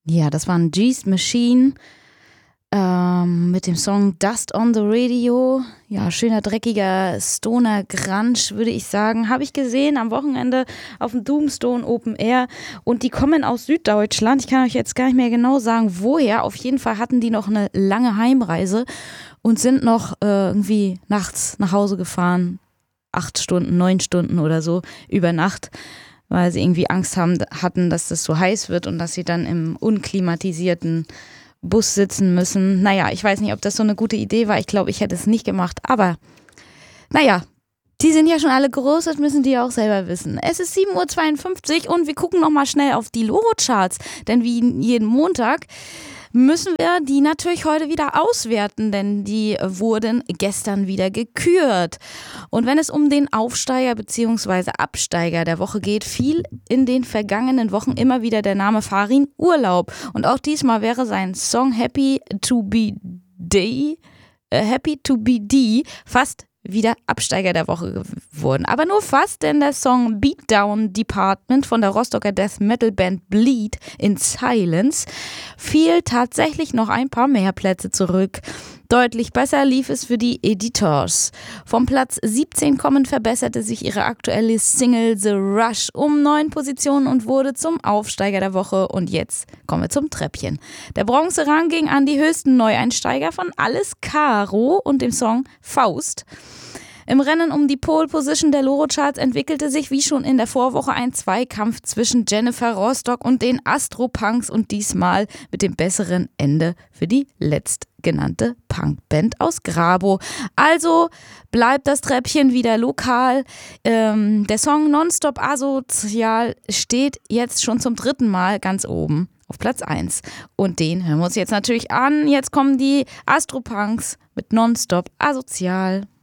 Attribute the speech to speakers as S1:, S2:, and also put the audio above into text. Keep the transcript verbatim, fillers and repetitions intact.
S1: Ja, das war ein Geest Machine ähm, mit dem Song Dust on the Radio. Ja, schöner, dreckiger Stoner Grunge, würde ich sagen. Habe ich gesehen am Wochenende auf dem Doomstone Open Air. Und die kommen aus Süddeutschland. Ich kann euch jetzt gar nicht mehr genau sagen, woher. Auf jeden Fall hatten die noch eine lange Heimreise und sind noch äh, irgendwie nachts nach Hause gefahren. Acht Stunden, neun Stunden oder so über Nacht, weil sie irgendwie Angst haben, hatten, dass das so heiß wird und dass sie dann im unklimatisierten Bus sitzen müssen. Naja, ich weiß nicht, ob das so eine gute Idee war. Ich glaube, ich hätte es nicht gemacht. Aber naja, die sind ja schon alle groß, das müssen die ja auch selber wissen. Es ist sieben Uhr zweiundfünfzig und wir gucken nochmal schnell auf die Loro-Charts. Denn wie jeden Montag müssen wir die natürlich heute wieder auswerten, denn die wurden gestern wieder gekürt. Und wenn es um den Aufsteiger bzw. Absteiger der Woche geht, fiel in den vergangenen Wochen immer wieder der Name Farin Urlaub. Und auch diesmal wäre sein Song Happy to be D, äh, Happy to be D fast wieder Absteiger der Woche geworden. Aber nur fast, denn der Song Beatdown Department von der Rostocker Death Metal Band Bleed in Silence fiel tatsächlich noch ein paar mehr Plätze zurück. Deutlich besser lief es für die Editors. Vom Platz siebzehn kommend verbesserte sich ihre aktuelle Single The Rush um neun Positionen und wurde zum Aufsteiger der Woche. Und jetzt kommen wir zum Treppchen. Der Bronzerang ging an die höchsten Neueinsteiger von Alles Caro und dem Song Faust. Im Rennen um die Pole Position der Loro-Charts entwickelte sich wie schon in der Vorwoche ein Zweikampf zwischen Jennifer Rostock und den Astropunks und diesmal mit dem besseren Ende für die letztgenannte Punkband aus Grabo. Also bleibt das Treppchen wieder lokal. Ähm, der Song Nonstop Asozial steht jetzt schon zum dritten Mal ganz oben auf Platz eins. Und den hören wir uns jetzt natürlich an. Jetzt kommen die Astropunks mit Nonstop Asozial.